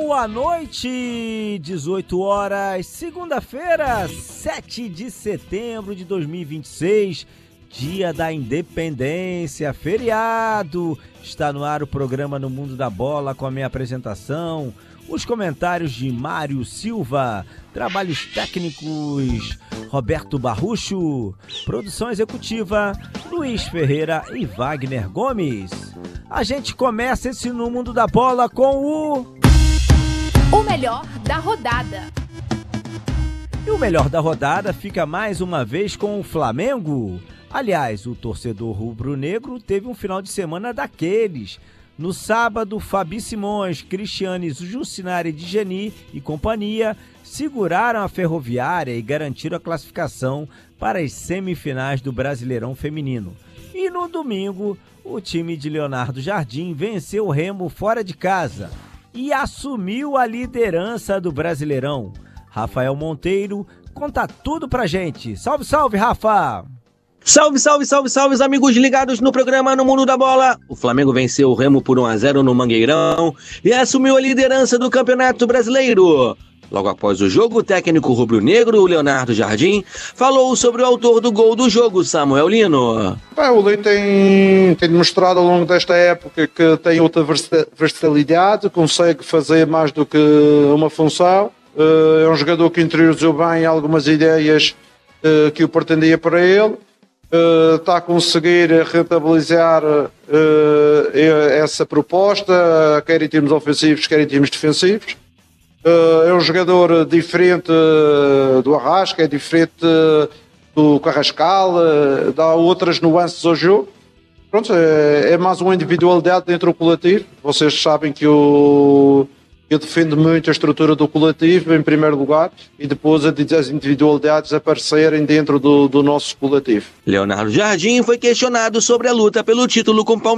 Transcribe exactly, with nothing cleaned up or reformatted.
Boa noite, dezoito horas, segunda-feira, sete de setembro de dois mil e vinte e seis, dia da independência, feriado. Está no ar o programa No Mundo da Bola com a minha apresentação, os comentários de Mário Silva, trabalhos técnicos Roberto Barrucho, produção executiva Luiz Ferreira e Wagner Gomes. A gente começa esse No Mundo da Bola com o... O melhor da rodada. E o melhor da rodada fica mais uma vez com o Flamengo. Aliás, o torcedor rubro-negro teve um final de semana daqueles. No sábado, Fabi Simões, Cristiane Jucinari de Geni e companhia seguraram a Ferroviária e garantiram a classificação para as semifinais do Brasileirão Feminino. E no domingo, o time de Leonardo Jardim venceu o Remo fora de casa e assumiu a liderança do Brasileirão. Rafael Monteiro conta tudo pra gente. Salve, salve, Rafa! Salve, salve, salve, salve, os amigos ligados no programa No Mundo da Bola. O Flamengo venceu o Remo por um a zero no Mangueirão e assumiu a liderança do Campeonato Brasileiro. Logo após o jogo, o técnico rubro-negro, Leonardo Jardim, falou sobre o autor do gol do jogo, Samuel Lino. Bem, o Lino tem, tem demonstrado ao longo desta época que tem outra versatilidade, consegue fazer mais do que uma função. É um jogador que interiorizou bem algumas ideias que eu pretendia para ele. Está a conseguir rentabilizar essa proposta, quer em termos ofensivos, quer em termos defensivos. Uh, é um jogador diferente uh, do Arrasca, é diferente uh, do Carrascal, uh, dá outras nuances ao jogo. Pronto, é, é mais uma individualidade dentro do coletivo. Vocês sabem que eu, eu defendo muito a estrutura do coletivo em primeiro lugar e depois as individualidades aparecerem dentro do, do nosso coletivo. Leonardo Jardim foi questionado sobre a luta pelo título com o Palmeiras.